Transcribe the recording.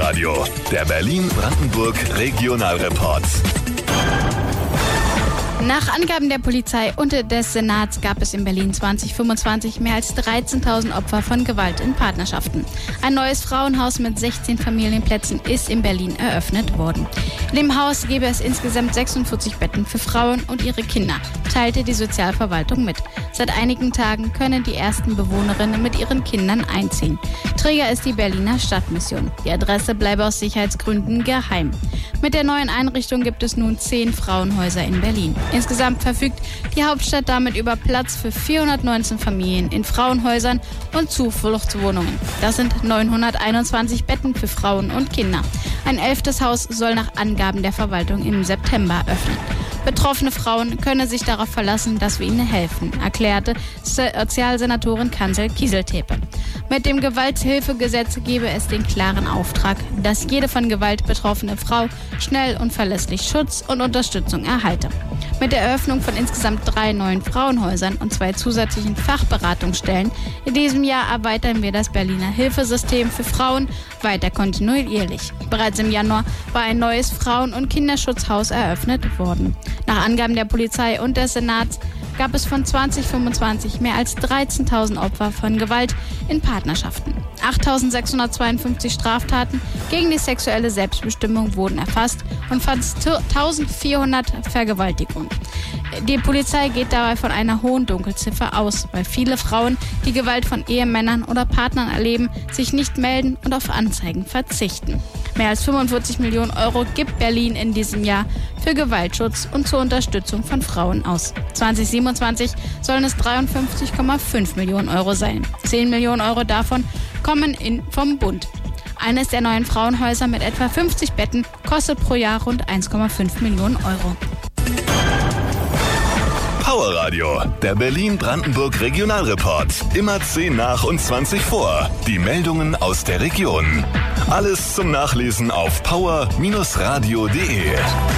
Powerradio, der Berlin-Brandenburg Regionalreport. Nach Angaben der Polizei und des Senats gab es in Berlin 2025 mehr als 13.000 Opfer von Gewalt in Partnerschaften. Ein neues Frauenhaus mit 16 Familienplätzen ist in Berlin eröffnet worden. In dem Haus gäbe es insgesamt 46 Betten für Frauen und ihre Kinder, teilte die Sozialverwaltung mit. Seit einigen Tagen können die ersten Bewohnerinnen mit ihren Kindern einziehen. Träger ist die Berliner Stadtmission. Die Adresse bleibe aus Sicherheitsgründen geheim. Mit der neuen Einrichtung gibt es nun 10 Frauenhäuser in Berlin. Insgesamt verfügt die Hauptstadt damit über Platz für 419 Familien in Frauenhäusern und Zufluchtswohnungen. Das sind 921 Betten für Frauen und Kinder. Ein 11. Haus soll nach Angaben der Verwaltung im September öffnen. Betroffene Frauen können sich darauf verlassen, dass wir ihnen helfen, erklärte Sozialsenatorin Kansel Kieseltepe. Mit dem Gewalthilfegesetz gebe es den klaren Auftrag, dass jede von Gewalt betroffene Frau schnell und verlässlich Schutz und Unterstützung erhalte. Mit der Eröffnung von insgesamt 3 neuen Frauenhäusern und 2 zusätzlichen Fachberatungsstellen in diesem Jahr erweitern wir das Berliner Hilfesystem für Frauen weiter kontinuierlich. Bereits im Januar war ein neues Frauen- und Kinderschutzhaus eröffnet worden. Nach Angaben der Polizei und des Senats gab es von 2025 mehr als 13.000 Opfer von Gewalt in Partnerschaften. 8.652 Straftaten gegen die sexuelle Selbstbestimmung wurden erfasst und fast 1.400 Vergewaltigungen. Die Polizei geht dabei von einer hohen Dunkelziffer aus, weil viele Frauen, die Gewalt von Ehemännern oder Partnern erleben, sich nicht melden und auf Anzeigen verzichten. Mehr als 45 Millionen Euro gibt Berlin in diesem Jahr für Gewaltschutz und zur Unterstützung von Frauen aus. 2027 sollen es 53,5 Millionen Euro sein. 10 Millionen Euro davon kommen vom Bund. Eines der neuen Frauenhäuser mit etwa 50 Betten kostet pro Jahr rund 1,5 Millionen Euro. Powerradio, der Berlin-Brandenburg Regionalreport. Immer 10 nach und 20 vor. Die Meldungen aus der Region. Alles zum Nachlesen auf power-radio.de.